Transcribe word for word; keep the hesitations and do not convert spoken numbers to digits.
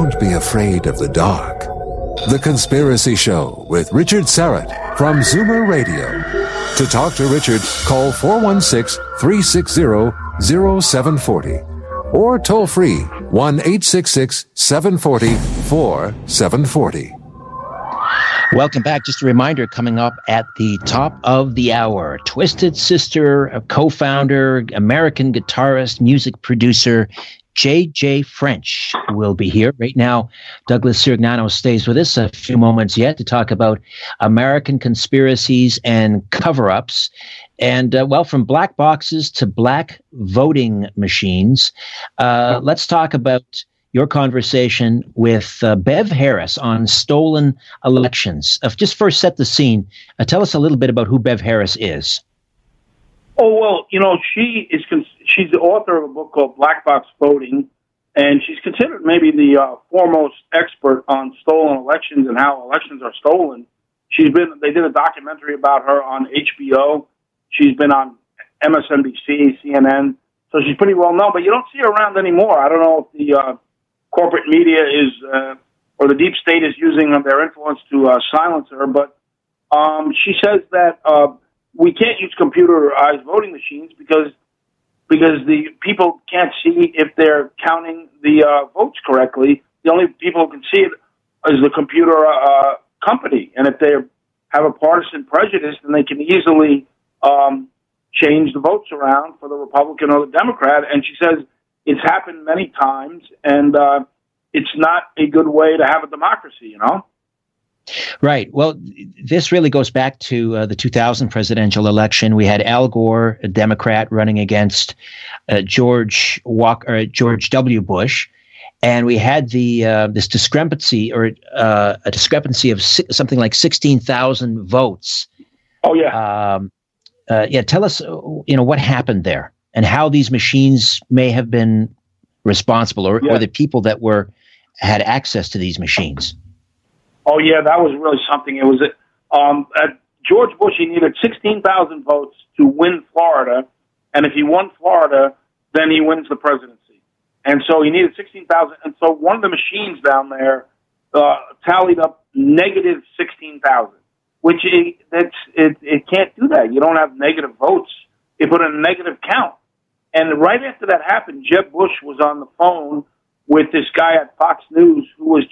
Don't be afraid of the dark. The Conspiracy Show with Richard Syrett from Zoomer Radio. To talk to Richard, call four one six, three six zero, zero seven four zero or toll free one eight six six, seven four zero, four seven four zero. Welcome back. Just a reminder, coming up at the top of the hour, Twisted Sister, a co-founder, American guitarist, music producer, J J French will be here. Right now, Douglas Sirignano stays with us a few moments yet to talk about American conspiracies and cover-ups. And, uh, well, from black boxes to black voting machines, uh, let's talk about your conversation with uh, Bev Harris on stolen elections. Uh, just first set the scene. Uh, tell us a little bit about who Bev Harris is. Oh, well, you know, she is con- she's the author of a book called Black Box Voting, and she's considered maybe the uh, foremost expert on stolen elections and how elections are stolen. She's been, they did a documentary about her on H B O. She's been on M S N B C, C N N, so she's pretty well known, but you don't see her around anymore. I don't know if the uh, corporate media is, uh, or the deep state is using their influence to uh, silence her, but um, she says that uh, we can't use computerized voting machines because because the people can't see if they're counting the uh, votes correctly. The only people who can see it is the computer uh, company, and if they have a partisan prejudice, then they can easily um, change the votes around for the Republican or the Democrat. And she says it's happened many times, and uh, it's not a good way to have a democracy, you know? Right. Well, this really goes back to uh, the two thousand presidential election. We had Al Gore, a Democrat, running against uh, George Walker, or George W. Bush, and we had the uh, this discrepancy, or uh, a discrepancy of si- something like sixteen thousand votes. Oh yeah. Um, uh, yeah. Tell us, you know, what happened there, and how these machines may have been responsible, or, yeah. or the people that were had access to these machines. Oh, yeah, that was really something. It was um, at George Bush, he needed sixteen thousand votes to win Florida, and if he won Florida, then he wins the presidency. And so he needed sixteen thousand, and so one of the machines down there uh, tallied up negative sixteen thousand, which it, it's, it, it can't do that. You don't have negative votes. It put a negative count. And right after that happened, Jeb Bush was on the phone with this guy at Fox News who was